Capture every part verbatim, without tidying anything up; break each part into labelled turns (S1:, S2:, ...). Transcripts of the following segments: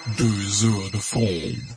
S1: Deux de Fond.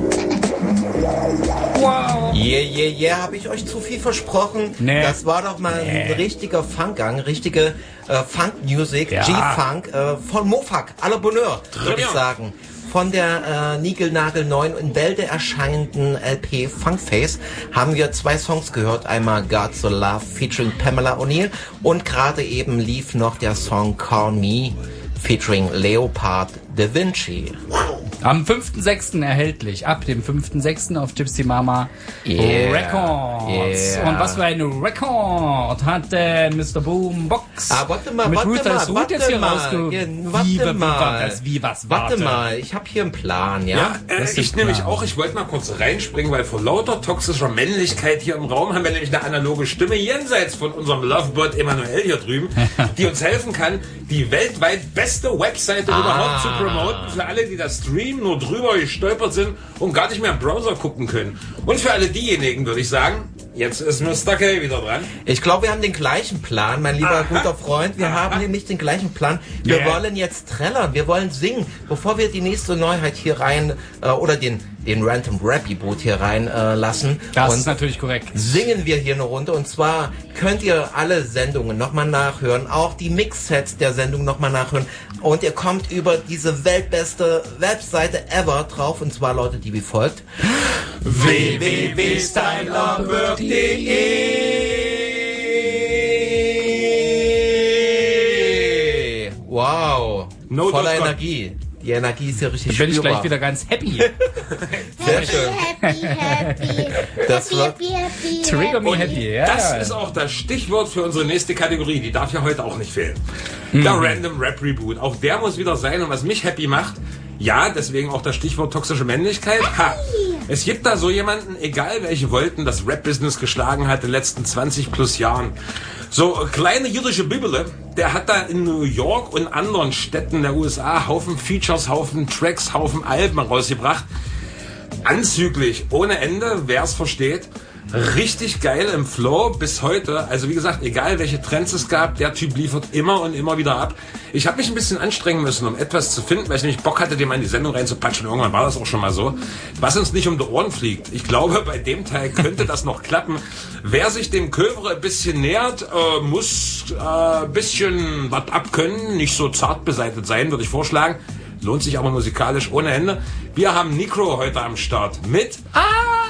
S2: Wow. Yeah, yeah, yeah, habe ich euch zu viel versprochen?
S3: Nee.
S2: Das war doch mal nee. ein richtiger Funkgang, richtige äh, Funk-Music,
S3: ja.
S2: G-Funk äh, von Mofak, à la Bonheur, würde ich sagen. Von der äh, niegelnagelneuen in Bälde erscheinenden L P Funkface haben wir zwei Songs gehört. Einmal God So Love featuring Pamela O'Neill und gerade eben lief noch der Song Call Me featuring Leopard Da Vinci.
S3: Am fünften sechsten erhältlich, ab dem fünften sechsten auf Gypsy Mama
S2: yeah.
S3: Records.
S2: Yeah.
S3: Und was für ein Record hat äh, Mister Boombox
S2: ah, warte mal,
S3: mit
S2: warte
S3: Ruther
S2: mal,
S3: Suit
S2: warte
S3: jetzt hier
S2: mal,
S3: rausgeholt?
S2: ja, warte
S3: wie,
S2: mal,
S3: wie, war das? Wie, was,
S2: warte,
S3: warte
S2: mal, ich habe hier einen Plan, ja?
S4: Ja, äh, ich
S3: Plan.
S4: nämlich auch, ich wollte mal kurz reinspringen, weil vor lauter toxischer Männlichkeit hier im Raum haben wir nämlich eine analoge Stimme jenseits von unserem Lovebird Emanuel hier drüben, die uns helfen kann, die weltweit beste Webseite
S2: ah.
S4: überhaupt zu promoten, für alle, die das streamen, nur drüber gestolpert sind und gar nicht mehr im Browser gucken können. Und für alle diejenigen würde ich sagen, jetzt ist Mister K wieder dran.
S2: Ich glaube, wir haben den gleichen Plan, mein lieber Aha. guter Freund. Wir Aha. haben nämlich den gleichen Plan. Wir yeah. wollen jetzt trällern, wir wollen singen, bevor wir die nächste Neuheit hier rein äh, oder den den Random Rap-Boot hier rein äh, lassen.
S3: Das
S2: und
S3: ist natürlich korrekt.
S2: Singen wir hier eine Runde. Und zwar könnt ihr alle Sendungen nochmal nachhören, auch die Mix-Sets der Sendung nochmal nachhören. Und ihr kommt über diese weltbeste Webseite ever drauf. Und zwar lautet die wie folgt: w w w punkt styleupwork punkt de. Wow,
S4: no
S2: voller Energie. Die Energie ist ja richtig
S3: spürbar. Da bin ich
S2: spürbar.
S3: gleich wieder ganz happy.
S2: Sehr schön.
S5: Happy, happy.
S2: Das
S5: happy,
S2: wird
S5: happy, happy,
S3: Trigger me
S5: happy.
S3: happy, ja.
S4: Das ist auch das Stichwort für unsere nächste Kategorie. Die darf ja heute auch nicht fehlen. Mhm. Der Random Rap Reboot. Auch der muss wieder sein. Und was mich happy macht, ja, deswegen auch das Stichwort toxische Männlichkeit. Ha. Es gibt da so jemanden, egal welche Wolken das Rap-Business geschlagen hat in den letzten zwanzig plus Jahren. So kleine jüdische Bibele, der hat da in New York und anderen Städten der U S A Haufen Features, Haufen Tracks, Haufen Alben rausgebracht. Anzüglich, ohne Ende, wer es versteht. Richtig geil im Flow bis heute. Also wie gesagt, egal welche Trends es gab, der Typ liefert immer und immer wieder ab. Ich habe mich ein bisschen anstrengen müssen, um etwas zu finden, weil ich nämlich Bock hatte, dem mal in die Sendung reinzupatschen. Irgendwann war das auch schon mal so. Was uns nicht um die Ohren fliegt. Ich glaube, bei dem Teil könnte das noch klappen. Wer sich dem Kövre ein bisschen nähert, äh, muss ein äh, bisschen was abkönnen. Nicht so zart beseitet sein, würde ich vorschlagen. Lohnt sich aber musikalisch ohne Ende. Wir haben Necro heute am Start mit...
S3: Ah!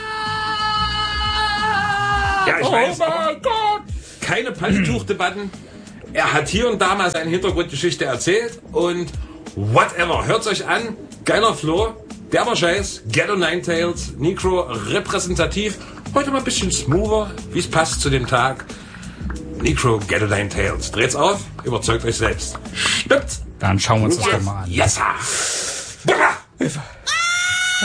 S4: Ja, ich
S3: oh
S4: weiß,
S3: mein Gott!
S4: Keine Palmtuchdebatten. Er hat hier und da mal seine Hintergrundgeschichte erzählt und whatever. Hört's euch an. Geiler Flow. Derber Scheiß. Ghetto Nine Tails. Necro repräsentativ. Heute mal ein bisschen smoother, wie es passt zu dem Tag. Necro Ghetto Nine Tails. Dreht's auf. Überzeugt euch selbst. Stimmt's?
S3: Dann schauen wir uns das
S4: ja.
S3: doch mal an.
S4: Yes, sir.